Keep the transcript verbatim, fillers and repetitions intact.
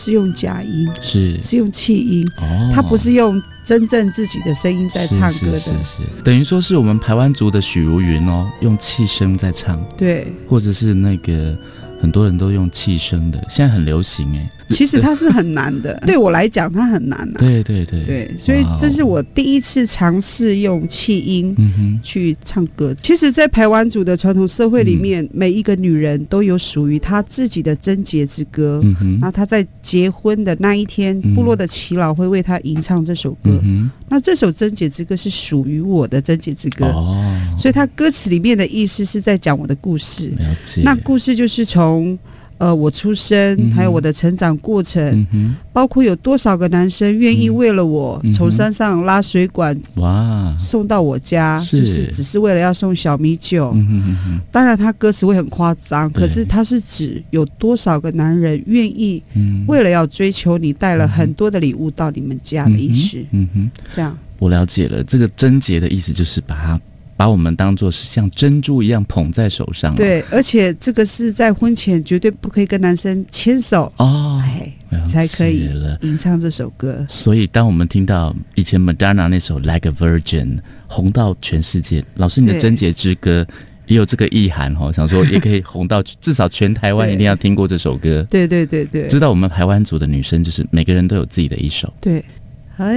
是用假音， 是是用气音， 哦， 他不是用真正自己的声音在唱歌的， 是是是是，等于说是我们排湾族的许茹芸哦，用气声在唱， 对， 或者是那个很多人都用气声的，现在很流行哎。 其实它是很难的，对我来讲它很难啊。 对对对对，所以这是我第一次尝试用气音去唱歌。其实在排湾族的传统社会里面、嗯、每一个女人都有属于她自己的贞洁之歌、嗯、哼，然后她在结婚的那一天、嗯、部落的耆老会为她吟唱这首歌、嗯、那这首贞洁之歌是属于我的贞洁之歌、哦、所以它歌词里面的意思是在讲我的故事。 了解。 那故事就是从呃，我出生、嗯、还有我的成长过程、嗯、包括有多少个男生愿意为了我从、嗯、山上拉水管哇送到我家，是就是只是为了要送小米酒、嗯、哼哼哼，当然他歌词会很夸张，可是他是指有多少个男人愿意为了要追求你带了很多的礼物到你们家的意思。嗯哼，嗯哼，这样我了解了。这个贞洁的意思就是把它把我们当作是像珍珠一样捧在手上、啊、对， 而且这个是在婚前绝对不可以跟男生牵手哦，才可以吟唱这首歌。 所以当我们听到以前 Madonna 那首 Like a Virgin 红到全世界，老师你的贞洁之歌也有这个意涵哦，想说也可以红到至少全台湾一定要听过这首歌。 对对对对， 知道我们排湾族的女生就是每个人都有自己的一首。 对，